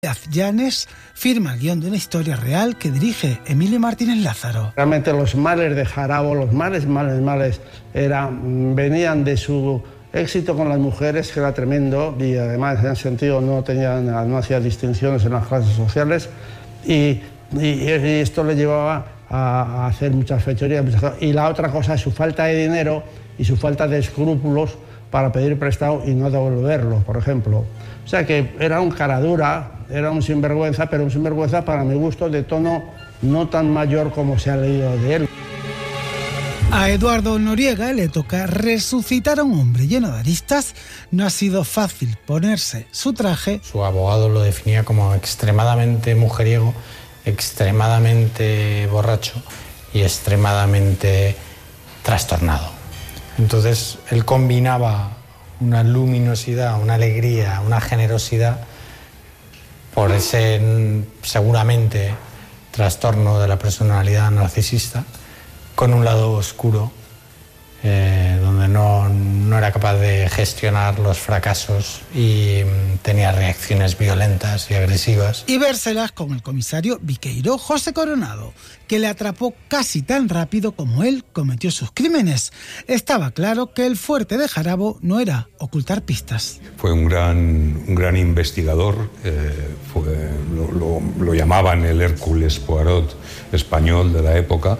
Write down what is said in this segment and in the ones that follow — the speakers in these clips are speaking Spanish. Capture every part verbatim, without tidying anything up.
Llanes firma el guión de una historia real que dirige Emilio Martínez Lázaro. Realmente los males de Jarabo, los males, males, males, eran, venían de su éxito con las mujeres, que era tremendo, y además en ese sentido no, tenían, no hacía distinciones en las clases sociales, y, y, y esto le llevaba a, a hacer muchas fechorías. Muchas cosas. Y la otra cosa es su falta de dinero y su falta de escrúpulos para pedir prestado y no devolverlo, por ejemplo. O sea que era un cara dura, era un sinvergüenza, pero un sinvergüenza para mi gusto de tono no tan mayor como se ha leído de él. A Eduardo Noriega le toca resucitar a un hombre lleno de aristas. No ha sido fácil ponerse su traje. Su abogado lo definía como extremadamente mujeriego, extremadamente borracho y extremadamente trastornado. Entonces él combinaba una luminosidad, una alegría, una generosidad por ese seguramente trastorno de la personalidad narcisista, con un lado oscuro eh, donde no, no era capaz de gestionar los fracasos y tenía reacciones violentas y agresivas. Y vérselas con el comisario Viqueiro José Coronado, que le atrapó casi tan rápido como él cometió sus crímenes. Estaba claro que el fuerte de Jarabo no era ocultar pistas. Fue un gran, un gran investigador, eh, fue, lo, lo, lo llamaban el Hércules Poirot español de la época,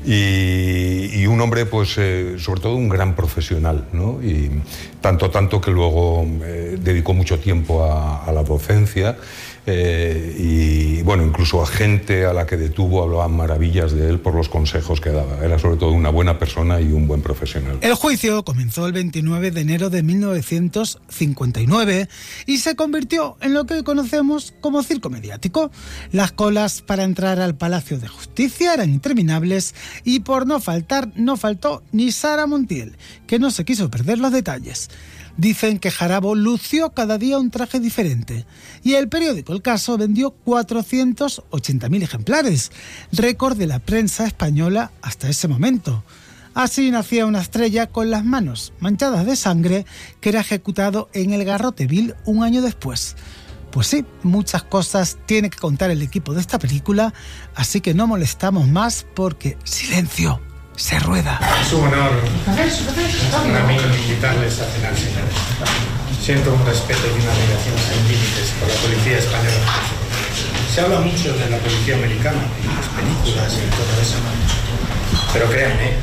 y, y un hombre, pues, eh, sobre todo un gran profesional, ¿no? Y tanto, tanto que luego eh, dedicó mucho tiempo a, a la docencia. Eh, y bueno, incluso a gente a la que detuvo hablaban maravillas de él por los consejos que daba. Era sobre todo una buena persona y un buen profesional. El juicio comenzó el veintinueve de enero de mil novecientos cincuenta y nueve y se convirtió en lo que hoy conocemos como circo mediático. Las colas para entrar al Palacio de Justicia eran interminables y por no faltar, no faltó ni Sara Montiel, que no se quiso perder los detalles. Dicen que Jarabo lució cada día un traje diferente y el periódico El Caso vendió cuatrocientos ochenta mil ejemplares, récord de la prensa española hasta ese momento. Así nacía una estrella con las manos manchadas de sangre que era ejecutado en el Garrote Vil un año después. Pues sí, muchas cosas tiene que contar el equipo de esta película, así que no molestamos más porque silencio. Se rueda. Es un honor para mí invitarles a cenar, señores. Siento un respeto y una admiración sin límites por la policía española. Se habla mucho de la policía americana, y las películas y todo eso. Pero créanme,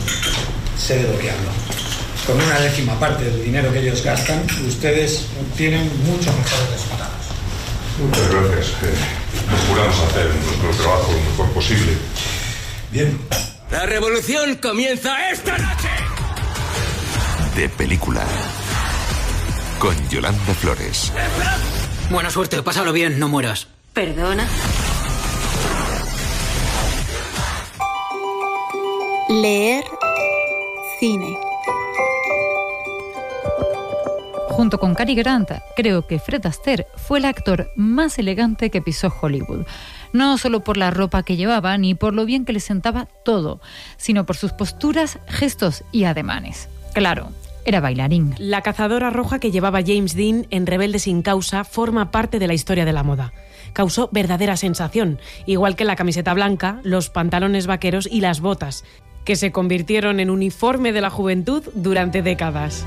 sé de lo que hablo. Con una décima parte del dinero que ellos gastan, ustedes tienen mucho mejores resultados. Muchas gracias. Procuramos hacer nuestro trabajo lo mejor posible. Bien. La revolución comienza esta noche. De película. Con Yolanda Flores. Buena suerte, pásalo bien, no mueras. ¿Perdona? Leer cine. Junto con Cary Grant, creo que Fred Astaire fue el actor más elegante que pisó Hollywood. No solo por la ropa que llevaba, ni por lo bien que le sentaba todo, sino por sus posturas, gestos y ademanes. Claro, era bailarín. La cazadora roja que llevaba James Dean en Rebelde sin causa forma parte de la historia de la moda. Causó verdadera sensación, igual que la camiseta blanca, los pantalones vaqueros y las botas, que se convirtieron en uniforme de la juventud durante décadas.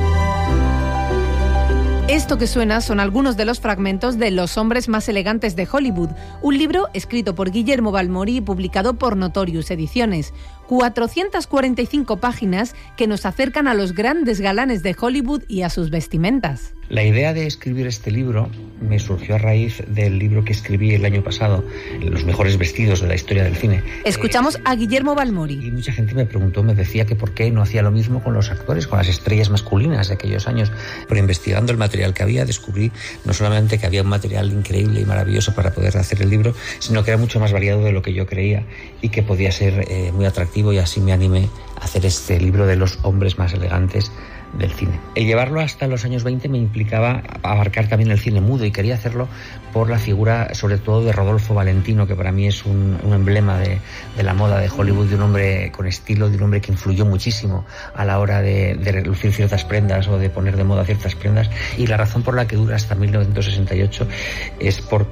Esto que suena son algunos de los fragmentos de Los hombres más elegantes de Hollywood, un libro escrito por Guillermo Balmori y publicado por Notorious Ediciones. cuatrocientas cuarenta y cinco páginas que nos acercan a los grandes galanes de Hollywood y a sus vestimentas. La idea de escribir este libro me surgió a raíz del libro que escribí el año pasado, Los mejores vestidos de la historia del cine. Escuchamos a Guillermo Balmori. Y mucha gente me preguntó, me decía que por qué no hacía lo mismo con los actores, con las estrellas masculinas de aquellos años. Pero investigando el material que había, descubrí no solamente que había un material increíble y maravilloso para poder hacer el libro, sino que era mucho más variado de lo que yo creía y que podía ser eh, muy atractivo, y así me animé a hacer este libro de los hombres más elegantes del cine. El llevarlo hasta los años veinte me implicaba abarcar también el cine mudo, y quería hacerlo por la figura sobre todo de Rodolfo Valentino, que para mí es un, un emblema de, de la moda de Hollywood, de un hombre con estilo, de un hombre que influyó muchísimo a la hora de, de relucir ciertas prendas o de poner de moda ciertas prendas, y la razón por la que dura hasta mil novecientos sesenta y ocho es porque